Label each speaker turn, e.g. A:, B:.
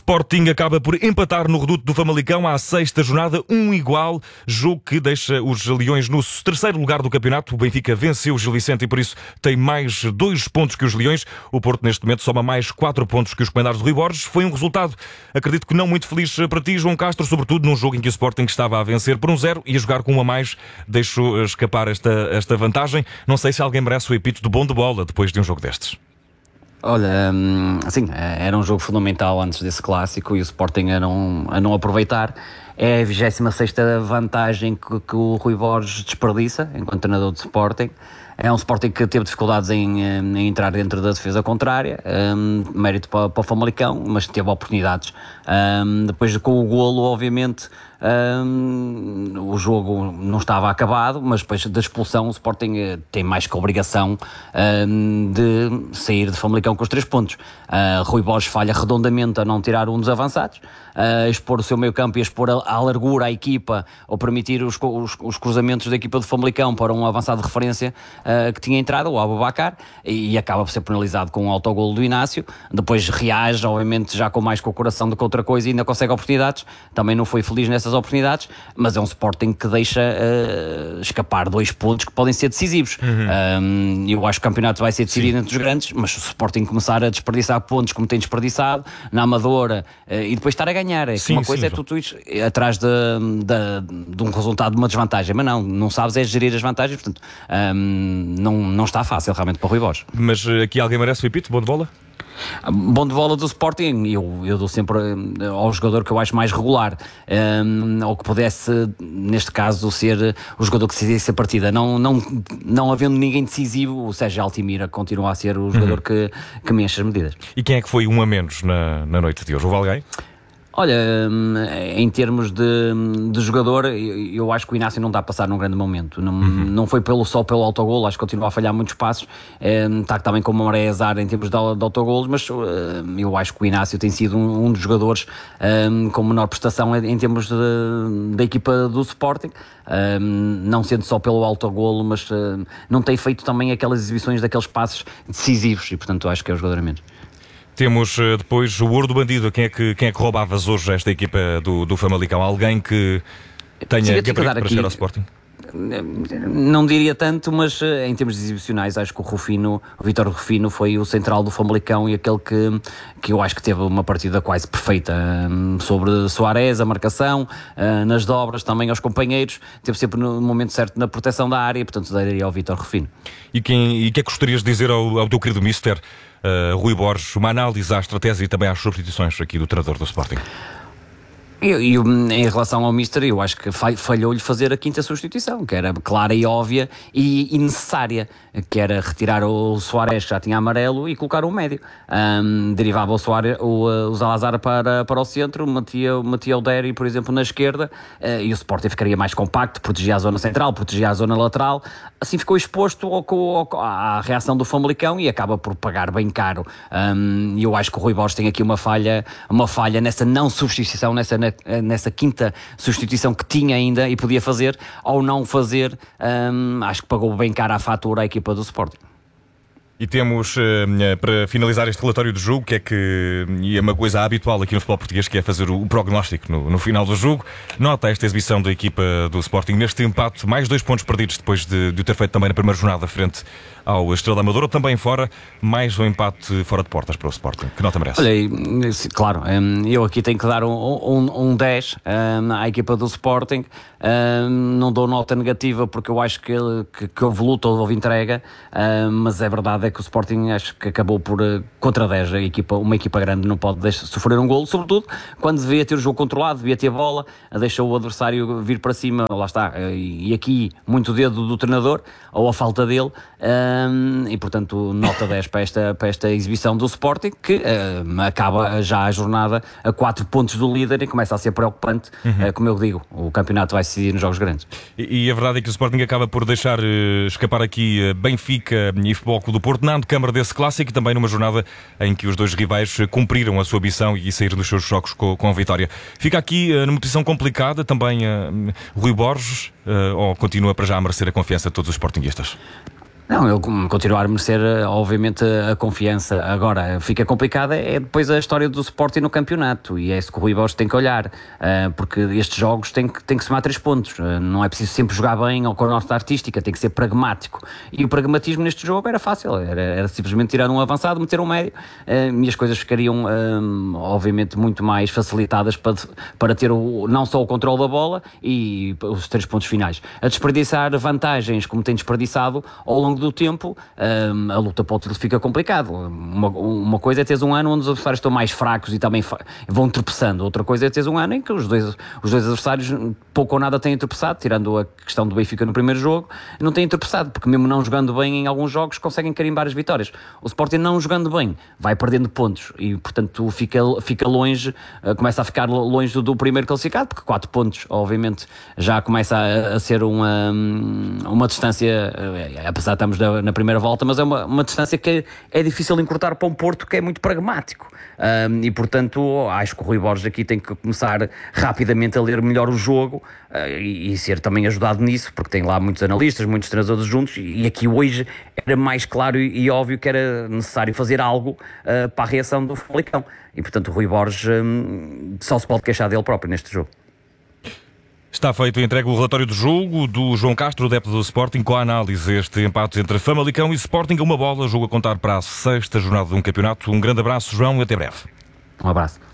A: Sporting acaba por empatar no reduto do Famalicão à sexta jornada, igual, jogo que deixa os Leões no terceiro lugar do campeonato. O Benfica venceu o Gil Vicente e por isso tem mais 2 pontos que os Leões. O Porto neste momento soma mais 4 pontos que os comandados de Rui Borges. Foi um resultado, acredito que não muito feliz para ti, João Castro, sobretudo num jogo em que o Sporting estava a vencer por 1-0 e a jogar com 1 a mais deixou escapar esta vantagem. Não sei se alguém merece o epíteto de bom de bola depois de um jogo destes.
B: Olha, assim, era um jogo fundamental antes desse clássico e o Sporting a não aproveitar. É a 26ª vantagem que o Rui Borges desperdiça enquanto treinador de Sporting. É um Sporting que teve dificuldades em entrar dentro da defesa contrária, mérito para o Famalicão, mas teve oportunidades. Depois com o golo, obviamente, o jogo não estava acabado, mas depois da expulsão o Sporting tem mais que a obrigação de sair de Famalicão com os 3 pontos. Rui Borges falha redondamente a não tirar um dos avançados, expor o seu meio campo e expor a largura à equipa, ou permitir os cruzamentos da equipa do Famalicão para um avançado de referência que tinha entrado, o Aboubakar, e acaba por ser penalizado com o autogolo do Inácio. Depois reage, obviamente, já com o coração do que outra coisa, e ainda consegue oportunidades. Também não foi feliz nessas oportunidades, mas é um Sporting que deixa escapar 2 pontos que podem ser decisivos. Eu acho que o campeonato vai ser decidido entre os grandes, mas se o Sporting começar a desperdiçar pontos como tem desperdiçado na Amadora, e depois estar a ganhar, uma coisa é tu ires atrás de um resultado de uma desvantagem, mas não sabes é gerir as vantagens, portanto não está fácil realmente para o Rui Borges.
A: Mas aqui alguém merece o epíteto, bom de bola?
B: Bom de bola do Sporting, eu dou sempre ao jogador que eu acho mais regular, ou que pudesse, neste caso, ser o jogador que decidisse a partida. Não havendo ninguém decisivo, o Sérgio Altimira continua a ser o jogador que mexe as medidas.
A: E quem é que foi 1 a menos na noite de hoje? Houve alguém?
B: Olha, em termos de jogador, eu acho que o Inácio não está a passar num grande momento. Não foi só pelo autogolo, acho que continua a falhar muitos passos. Está também com uma maré azar em termos de autogolos, mas eu acho que o Inácio tem sido um dos jogadores com menor prestação em termos da equipa do Sporting. Não sendo só pelo autogolo, mas não tem feito também aquelas exibições daqueles passos decisivos e, portanto, acho que é o jogador a menos.
A: Temos depois o ouro do bandido. Quem é que roubavas hoje esta equipa do Famalicão? Alguém que tenha gabarito para chegar ao Sporting?
B: Não diria tanto, mas em termos exibicionais acho que o Vítor Rufino foi o central do Famalicão e aquele que eu acho que teve uma partida quase perfeita sobre Soares, a marcação, nas dobras, também aos companheiros, teve sempre no momento certo na proteção da área, portanto daria ao Vítor Rufino.
A: E o que é que gostarias de dizer ao teu querido mister Rui Borges, uma análise à estratégia e também às substituições aqui do treinador do Sporting?
B: Em relação ao Mister, eu acho que falhou-lhe fazer a 5ª substituição, que era clara e óbvia e necessária, que era retirar o Soares, que já tinha amarelo, e colocar o médio. Derivava o Salazar para o centro, metia o Derry, por exemplo, na esquerda, e o Sporting ficaria mais compacto, protegia a zona central, protegia a zona lateral. Assim ficou exposto à reação do Famalicão e acaba por pagar bem caro. Eu acho que o Rui Borges tem aqui uma falha nessa não substituição, nessa 5ª substituição que tinha ainda e podia fazer, ao não fazer, acho que pagou bem caro a fatura à equipa do Sporting.
A: E temos, para finalizar este relatório do jogo, que é que é uma coisa habitual aqui no futebol português, que é fazer o prognóstico no final do jogo. Nota esta exibição da equipa do Sporting neste empate, mais 2 pontos perdidos depois de o ter feito também na primeira jornada frente ao Estrela da Amadora, também fora, mais um empate fora de portas para o Sporting. Que nota merece?
B: Olha, claro, eu aqui tenho que dar um 10 à equipa do Sporting. Não dou nota negativa porque eu acho que houve luta, houve entrega, mas é verdade que o Sporting acho que acabou por contra 10, uma equipa grande não pode sofrer um golo, sobretudo quando devia ter o jogo controlado, devia ter bola, deixou o adversário vir para cima, lá está, e aqui muito dedo do treinador, ou a falta dele, e portanto nota 10 para esta exibição do Sporting, que acaba já a jornada a 4 pontos do líder e começa a ser preocupante. Como eu digo, o campeonato vai se decidir nos jogos grandes.
A: E a verdade é que o Sporting acaba por deixar escapar aqui Benfica e Futebol Clube do Porto na antecâmara desse clássico e também numa jornada em que os dois rivais cumpriram a sua missão e saíram dos seus jogos com a vitória. Fica aqui numa posição complicada também Rui Borges, ou continua para já a merecer a confiança de todos os sportinguistas?
B: Não, ele continuar a merecer, obviamente, a confiança. Agora, fica complicada é depois a história do Sporting no campeonato, e é isso que o Rui Borges tem que olhar, porque estes jogos têm que somar 3 pontos. Não é preciso sempre jogar bem ou com a nota artística, tem que ser pragmático. E o pragmatismo neste jogo era fácil, era simplesmente tirar um avançado, meter um médio, e as coisas ficariam, obviamente, muito mais facilitadas para ter não só o controle da bola e os 3 pontos finais. A desperdiçar vantagens como tem desperdiçado ao longo do tempo, a luta para o título fica complicado. Uma coisa é teres um ano onde os adversários estão mais fracos e também vão tropeçando. Outra coisa é teres um ano em que os dois adversários pouco ou nada têm tropeçado, tirando a questão do Benfica no primeiro jogo, não têm tropeçado, porque mesmo não jogando bem em alguns jogos conseguem carimbar as vitórias. O Sporting não jogando bem vai perdendo pontos e, portanto, fica longe, começa a ficar longe do primeiro classificado, porque 4 pontos, obviamente, já começa a ser uma distância, apesar de estamos na primeira volta, mas é uma distância que é difícil encurtar para um Porto que é muito pragmático, e portanto acho que o Rui Borges aqui tem que começar rapidamente a ler melhor o jogo, e ser também ajudado nisso, porque tem lá muitos analistas, muitos treinadores juntos, e aqui hoje era mais claro e óbvio que era necessário fazer algo para a reação do Famalicão, e portanto o Rui Borges só se pode queixar dele próprio neste jogo.
A: Está feito e entregue o relatório do jogo do João Castro, adepto do Sporting, com a análise este empate entre Famalicão e Sporting, uma bola, jogo a contar para a 6ª jornada de um campeonato. Um grande abraço, João, e até breve.
B: Um abraço.